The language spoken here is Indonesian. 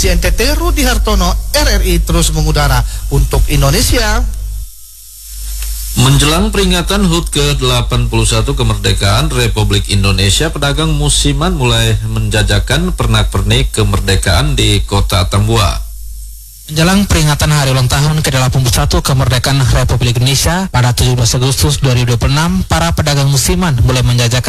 NTT Rudi Hartono, RRI terus mengudara untuk Indonesia. Menjelang peringatan HUT ke-81 kemerdekaan Republik Indonesia, pedagang musiman mulai menjajakan pernak-pernik kemerdekaan di Kota Tambua. Menjelang peringatan hari ulang tahun ke-81 kemerdekaan Republik Indonesia pada 17 Agustus 2026, para pedagang musiman mulai menjajakan